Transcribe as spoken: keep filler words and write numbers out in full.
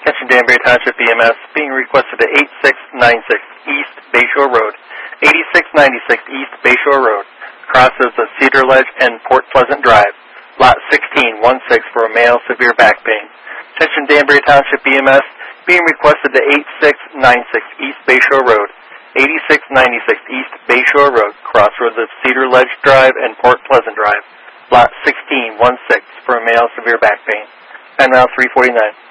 Attention Danbury Township E M S, being requested to eighty-six ninety-six East Bayshore Road, eighty-six ninety-six East Bayshore Road, crosses of Cedar Ledge and Port Pleasant Drive, lot sixteen sixteen for a male severe back pain. Attention Danbury Township E M S, being requested to eighty-six ninety-six East Bayshore Road, eighty-six ninety-six East Bayshore Road, crossroads of Cedar Ledge Drive and Port Pleasant Drive, lot sixteen sixteen for a male severe back pain. And now three forty-nine.